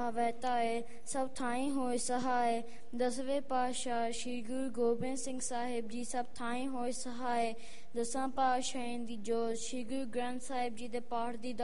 ਆਵੈ ਤਾਏ, ਸਭ ਥਾਈਂ ਹੋਏ ਸਹਾਏ। 10ਵੇਂ ਪਾਤਸ਼ਾਹ ਸ਼੍ਰੀ ਗੁਰੂ ਗੋਬਿੰਦ ਸਿੰਘ ਸਾਹਿਬ ਜੀ ਸਭ ਥਾਈਂ ਹੋਏ ਸਹਾਏ। 10 ਪਾਤਸ਼ਾਹਾਂ ਦੀ ਜੋਤ, ਸ਼੍ਰੀ ਗੁਰੂ ਗ੍ਰੰਥ ਸਾਹਿਬ ਜੀ ਦੇ ਪਾਠ ਦੀ